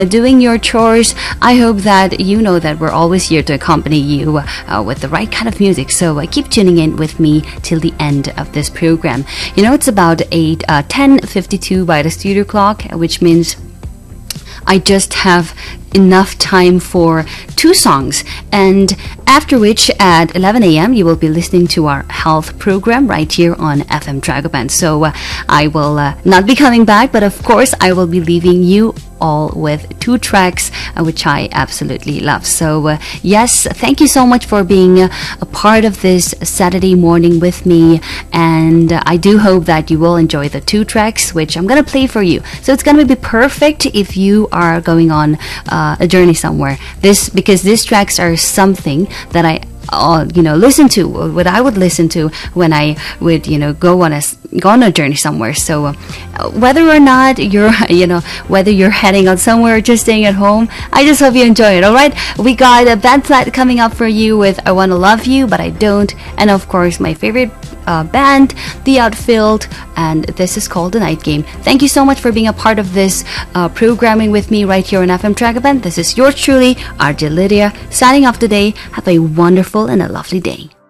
doing your chores. I hope that you know that we're always here to accompany you with the right kind of music. So keep tuning in with me till the end of this program. You know, it's about 10:52 by the studio clock, which means I just have enough time for 2 songs, and after which at 11 a.m. you will be listening to our health program right here on FM Dragoban. So I will not be coming back, but of course I will be leaving you all with 2 tracks which I absolutely love. So yes, thank you so much for being a part of this Saturday morning with me, and I do hope that you will enjoy the 2 tracks which I'm gonna play for you. So it's gonna be perfect if you are going on a journey somewhere. Because these tracks are something that I listen to, what I would listen to when I would go on a journey somewhere. So whether or not you're whether you're heading out somewhere or just staying at home, I just hope you enjoy it. All right, we got a band flat coming up for you with I Wanna Love You But I Don't, and of course my favorite band, The Outfield, and this is called The Night Game. Thank you so much for being a part of this programming with me right here on FM Dragoban. This is yours truly, RJ Lydia, signing off today. Have a wonderful and a lovely day.